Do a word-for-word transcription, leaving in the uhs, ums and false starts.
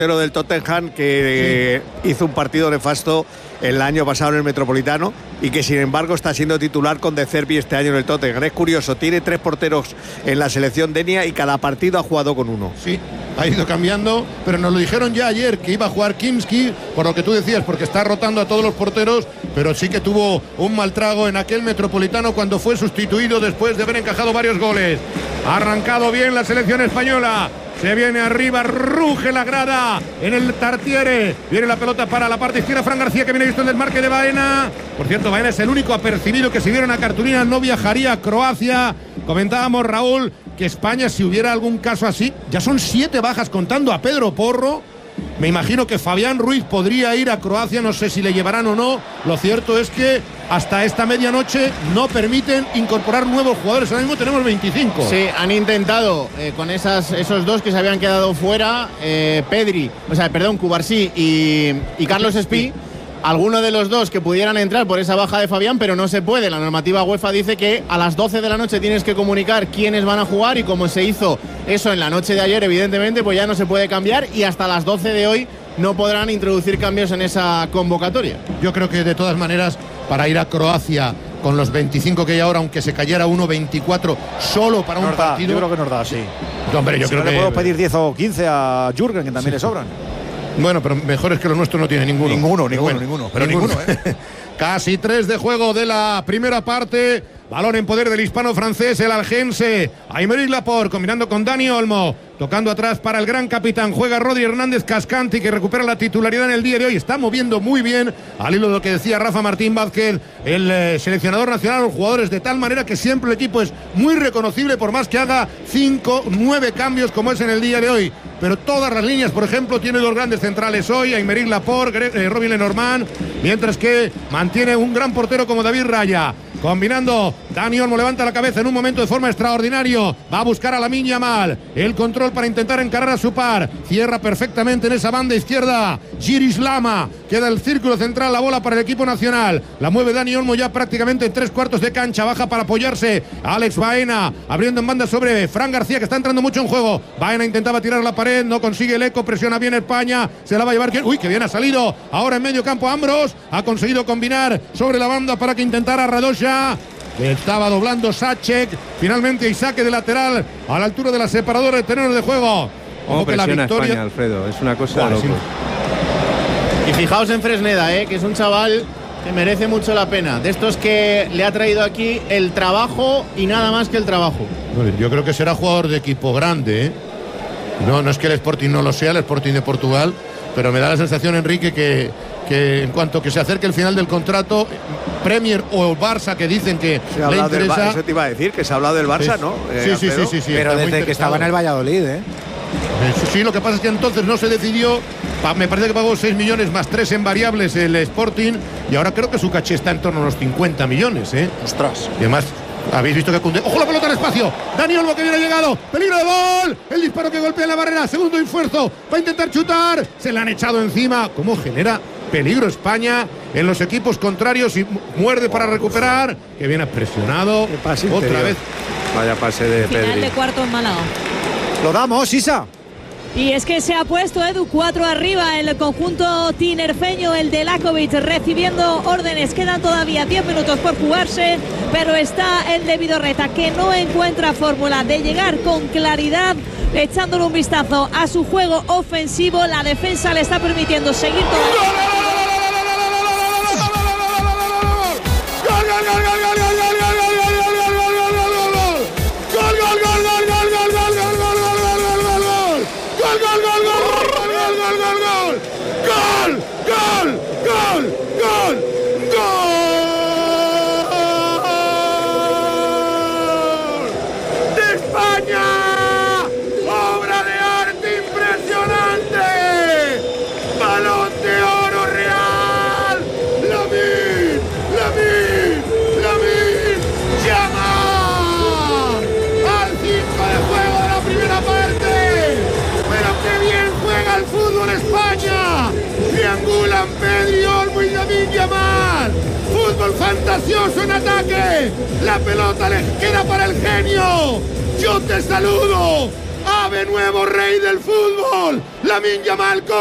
Pero del Tottenham, que sí. hizo un partido nefasto el año pasado en el Metropolitano y que sin embargo está siendo titular con De Zerbi este año en el Tottenham. Es curioso, tiene tres porteros en la selección denia y cada partido ha jugado con uno. Sí, ha ido cambiando, pero nos lo dijeron ya ayer que iba a jugar Kimski, por lo que tú decías, porque está rotando a todos los porteros, pero sí que tuvo un mal trago en aquel Metropolitano cuando fue sustituido después de haber encajado varios goles. Ha arrancado bien la selección española. Se viene arriba, ruge la grada en el Tartiere. Viene la pelota para la parte izquierda. Fran García, que viene visto el desmarque de Baena. Por cierto, Baena es el único apercibido que si viera una cartulina no viajaría a Croacia. Comentábamos, Raúl, que España, si hubiera algún caso así, ya son siete bajas contando a Pedro Porro. Me imagino que Fabián Ruiz podría ir a Croacia, no sé si le llevarán o no. Lo cierto es que hasta esta medianoche no permiten incorporar nuevos jugadores. Ahora mismo tenemos veinticinco. Sí, han intentado eh, con esas, esos dos que se habían quedado fuera, eh, Pedri, o sea, perdón, Cubarsí y, y Carlos Espí. Alguno de los dos que pudieran entrar por esa baja de Fabián, pero no se puede. La normativa UEFA dice que a las doce de la noche tienes que comunicar quiénes van a jugar, y como se hizo eso en la noche de ayer, evidentemente, pues ya no se puede cambiar, y hasta las doce de hoy no podrán introducir cambios en esa convocatoria. Yo creo que de todas maneras, para ir a Croacia con los veinticinco que hay ahora, aunque se cayera uno veinticuatro solo para nos un da, partido. Yo creo que nos da, sí. No, hombre, yo si creo no que le puedo pedir diez o quince a Jürgen, que también sí. le sobran. Bueno, pero mejor es que los nuestros no tienen ninguno. Ninguno, ninguno, bueno, ninguno. Pero ninguno, ninguno ¿eh? Casi tres de juego de la primera parte. Balón en poder del hispano-francés, el algense. Aymeric Laporte combinando con Dani Olmo. Tocando atrás para el gran capitán. Juega Rodri Hernández Cascanti, que recupera la titularidad en el día de hoy. Está moviendo muy bien, al hilo de lo que decía Rafa Martín Vázquez, el eh, seleccionador nacional, los jugadores, de tal manera que siempre el equipo es muy reconocible, por más que haga cinco, nueve cambios como es en el día de hoy. Pero todas las líneas, por ejemplo, tiene dos grandes centrales hoy, Aymeric Laporte, eh, Robin Lenormand, mientras que mantiene un gran portero como David Raya. Combinando, Dani Olmo levanta la cabeza en un momento de forma extraordinario. Va a buscar a Lamine Yamal. El control para intentar encarar a su par. Cierra perfectamente en esa banda izquierda Giris Lama. Queda el círculo central, la bola para el equipo nacional. La mueve Dani Olmo ya prácticamente en tres cuartos de cancha. Baja para apoyarse Alex Baena. Abriendo en banda sobre Fran García, que está entrando mucho en juego. Baena intentaba tirar la pared, no consigue el eco. Presiona bien España. Se la va a llevar. Uy, que bien ha salido. Ahora en medio campo Ambros. Ha conseguido combinar sobre la banda para que intentara Radosha. Estaba doblando Sacek. Finalmente hay saque de lateral a la altura de la separadora de terreno de juego. Ojo que la victoria, España, Alfredo, es una cosa de loco. Y fijaos en Fresneda, ¿eh? que es un chaval que merece mucho la pena. De estos que le ha traído aquí el trabajo y nada más que el trabajo. Yo creo que será jugador de equipo grande, ¿eh? No, no es que el Sporting no lo sea, el Sporting de Portugal, pero me da la sensación, Enrique, que, que en cuanto que se acerque el final del contrato, Premier o Barça, que dicen que se le interesa. Del, eso te iba a decir, que se ha hablado del Barça, sí. ¿no? Eh, sí, sí, sí, sí, sí. Pero desde que estaba en el Valladolid, ¿eh? Sí, sí, lo que pasa es que entonces no se decidió. Me parece que pagó seis millones más tres en variables el Sporting, y ahora creo que su caché está en torno a los cincuenta millones, ¿eh? Ostras. Y además, habéis visto que Koundé. ¡Ojo la pelota al espacio! Dani Olmo, que viene llegado. ¡Peligro de gol! El disparo que golpea en la barrera. Segundo esfuerzo. Va a intentar chutar. Se le han echado encima. ¿Cómo genera peligro España en los equipos contrarios? Y muerde para recuperar. Que viene presionado. Otra interior. vez. Vaya pase de Pedri. Final de cuarto en Málaga. Lo damos, Isa. Y es que se ha puesto Edu cuatro arriba el conjunto tinerfeño, el de Lakovic, recibiendo órdenes. Quedan todavía diez minutos por jugarse, pero está el de Vidorreta, que no encuentra fórmula de llegar con claridad, echándole un vistazo a su juego ofensivo. La defensa le está permitiendo seguir todavía. Triangulan Pedri, Olmo y Lamine Yamal. Fútbol fantasioso en ataque. La pelota les queda para el genio. Yo te saludo. ave nuevo rey del fútbol, Lamine Yamal.